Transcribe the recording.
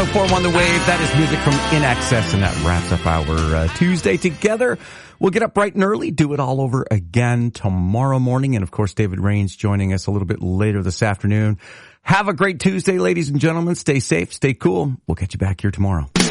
104.1 The Wave. That is music from In Excess, and that wraps up our Tuesday together. We'll get up bright and early, do it all over again tomorrow morning. And, of course, David Rains joining us a little bit later this afternoon. Have a great Tuesday, ladies and gentlemen. Stay safe, stay cool. We'll catch you back here tomorrow.